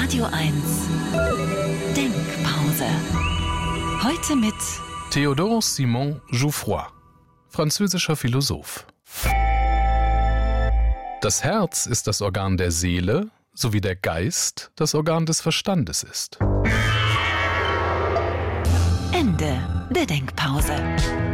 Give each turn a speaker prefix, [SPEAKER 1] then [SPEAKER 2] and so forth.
[SPEAKER 1] Radio 1 Denkpause. Heute mit
[SPEAKER 2] Théodore Simon Jouffroy, französischer Philosoph. Das Herz ist das Organ der Seele, sowie der Geist das Organ des Verstandes ist.
[SPEAKER 1] Ende der Denkpause.